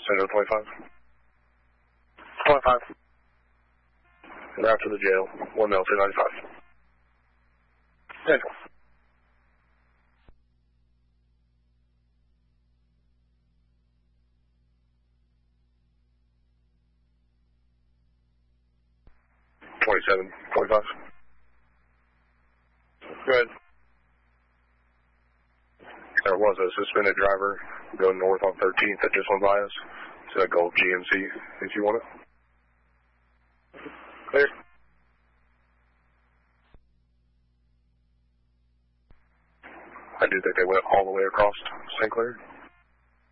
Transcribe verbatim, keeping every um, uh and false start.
Center twenty-five. twenty-five. And after the jail, one L two ninety-five. Good. twenty-seven twenty-five. Good. There was a suspended driver going north on thirteenth that just went by us. It's a Gold G M C, if you want it. Clear. I do think they went all the way across Saint Clair.